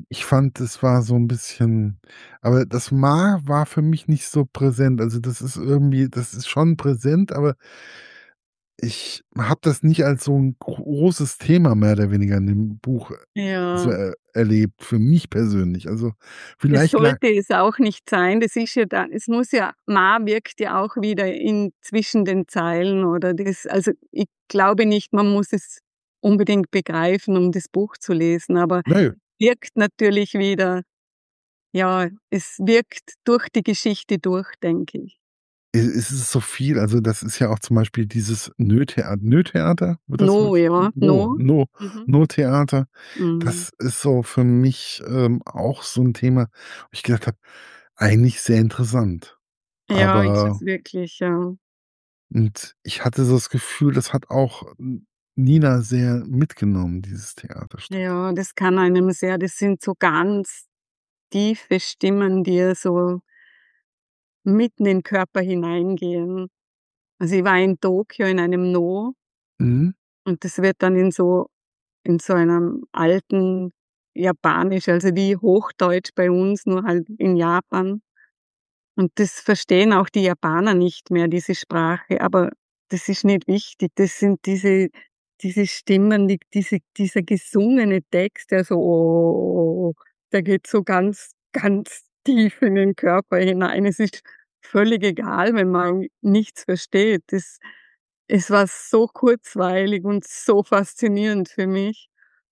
Ich fand, es war so 'n bisschen, aber das „Ma“ war für mich nicht so präsent. Also, das ist schon präsent, aber ich habe das nicht als so 'n großes Thema mehr oder weniger in dem Buch so Ja. erlebt, für mich persönlich. Also, Das vielleicht lag sollte es auch nicht sein. Das ist ja dann es muss ja Ma wirkt ja auch wieder in zwischen den Zeilen oder das also, ich glaube nicht, man muss es unbedingt begreifen, um das Buch zu lesen, aber ne, wirkt natürlich wieder ja, es wirkt durch die Geschichte durch, denke ich. es ist so viel. Also, das ist ja auch zum Beispiel dieses Nö-Theater, wird das No, wirklich ja, No, no. No Mhm. No-Theater. Mhm. Das ist so für mich, auch so 'n Thema, wo ich gedacht habe, eigentlich sehr interessant. Ja, ist Aber es wirklich, ja. und ich hatte so das Gefühl, das hat auch Nina sehr mitgenommen, dieses Theaterstück. Ja, das kann einem sehr das sind so ganz tiefe Stimmen, die so mitten in den Körper hineingehen. Also, ich war in Tokio in einem No Mhm, und das wird dann in so einem alten Japanisch, also wie Hochdeutsch bei uns, nur halt in Japan. Und das verstehen auch die Japaner nicht mehr, diese Sprache, aber das ist nicht wichtig. Das sind diese Stimmen, dieser gesungene Text, der so der geht so ganz, ganz tief in den Körper hinein. Es ist völlig egal, wenn man nichts versteht. Es war so kurzweilig und so faszinierend für mich.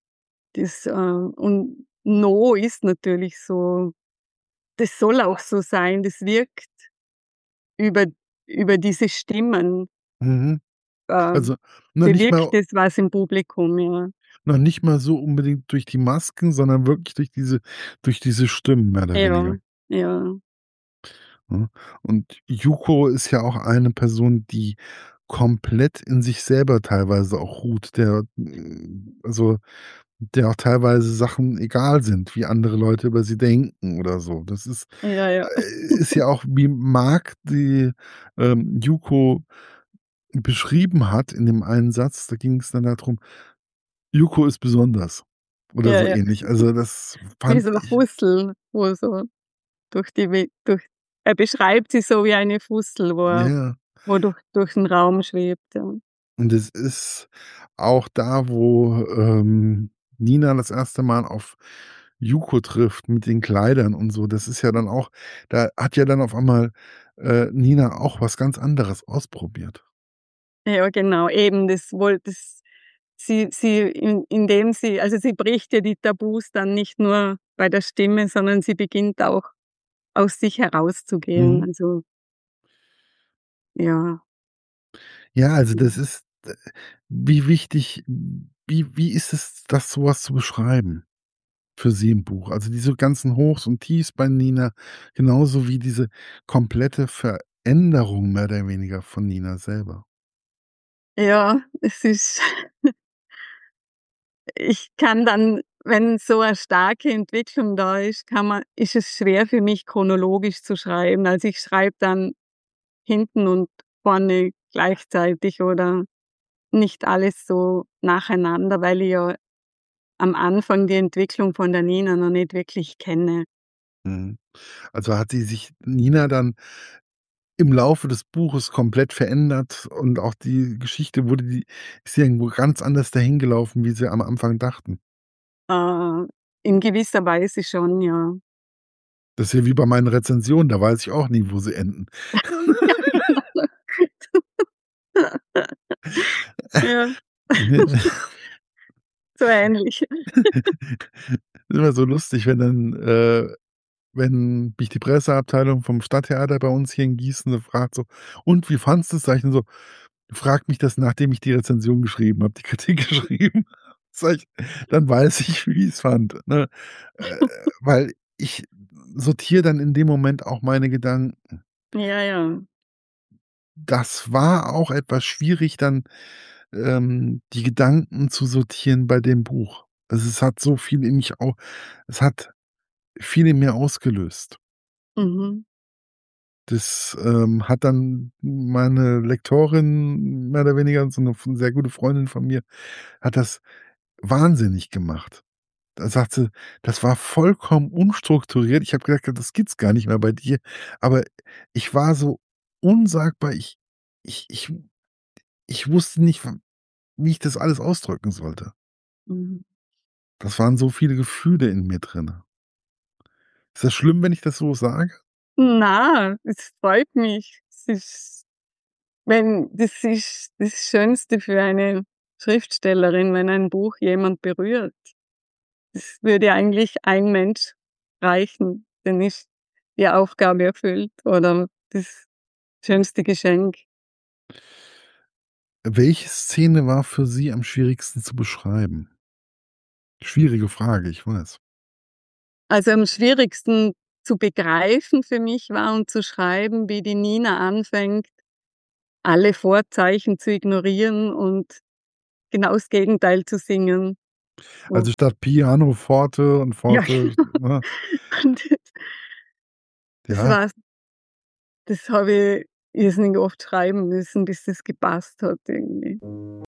Und No ist natürlich so das soll auch so sein, das wirkt über diese Stimmen, mhm. ähm, Also, noch nicht bewirkt mal es was im Publikum, ja. noch nicht mal so unbedingt durch die Masken, sondern wirklich durch diese Stimmen mehr oder Ja, weniger, ja. ne? Und Yuko ist ja auch eine Person, die komplett in sich selber teilweise auch ruht, also, der auch teilweise Sachen egal sind, wie andere Leute über sie denken oder so. Das Ja, ja. ist ja auch, wie Mark die, Yuko beschrieben hat in dem einen Satz, da ging's dann da drum: „Yuko ist besonders“ oder Ja, so ja. ähnlich. Also, das Wie fand so 'n ich, Fussel, wo so durch die We durch er beschreibt sie so wie eine Fussel, ja, wo durch 'n Raum schwebt, ja. und es ist auch da, wo, Nina das erste Mal auf Yuko trifft mit den Kleidern und so. Das ist ja dann auch, da hat ja dann auf einmal, Nina auch was ganz anderes ausprobiert. Ja, genau, eben, das wollte das sie indem sie also, sie bricht ja die Tabus dann nicht nur bei der Stimme, sondern sie beginnt auch aus sich herauszugehen. Mhm. Also, ja. Ja, also das Mhm. ist, wie wichtig, wie ist es, das so was zu beschreiben für Sie im Buch? Also, diese ganzen Hochs und Tiefs bei Nina, genauso wie diese komplette Veränderung mehr oder weniger von Nina selber. Ja, es ist ich kann dann wenn so 'ne starke Entwicklung da ist, ist es schwer für mich, chronologisch zu schreiben. Also, ich schreibe dann hinten und vorne gleichzeitig oder nicht alles so nacheinander, weil ich ja am Anfang die Entwicklung von der Nina noch nicht wirklich kenne. Mhm. Also, hat sie sich Nina dann im Laufe des Buches komplett verändert und auch die Geschichte ist ja irgendwo ganz anders dahin gelaufen, wie Sie am Anfang dachten? Äh, in gewisser Weise schon, ja. Das ist ja wie bei meinen Rezensionen, da weiß ich auch nie, wo sie enden. Ja, genau. Ja, so ähnlich. Ist immer so lustig, wenn mich die Presseabteilung vom Stadttheater bei uns hier in Gießen so fragt so: „Und wie fandest du's?“ Sage ich nur so: „Frag mich das, nachdem ich die Rezension geschrieben habe, die Kritik geschrieben.“ Sage ich, dann weiß ich, wie ich's fand, ne? Äh, weil ich sortiere dann in dem Moment auch meine Gedanken. Ja, ja. Das war auch etwas schwierig dann, die Gedanken zu sortieren bei dem Buch. Also, es hat viel in mir ausgelöst. Mhm. Das, hat dann meine Lektorin mehr oder weniger, so 'ne sehr gute Freundin von mir, hat das wahnsinnig gemacht. Da sagt sie, das war vollkommen unstrukturiert. Ich habe gedacht: „Das gibt's gar nicht mehr bei dir." Aber ich war so unsagbar. Ich ich ich wusste nicht, wie ich das alles ausdrücken sollte. Mhm. Das waren so viele Gefühle in mir drinne. Ist das schlimm, wenn ich das so sage? Na, es freut mich. Das ist das Schönste für eine Schriftstellerin, wenn ein Buch jemand berührt. Es würde eigentlich ein Mensch reichen, dann ist die Aufgabe erfüllt oder das schönste Geschenk. Welche Szene war für Sie am schwierigsten zu beschreiben? Schwierige Frage, ich weiß. Also, am schwierigsten zu begreifen für mich war und zu schreiben, wie die Nina anfängt, alle Vorzeichen zu ignorieren und genau das Gegenteil zu singen. Also Wo statt Piano Forte und ja, Forte, genau. ne? Und das Ja. war das habe ich irrsinnig oft schreiben müssen, bis das gepasst hat irgendwie.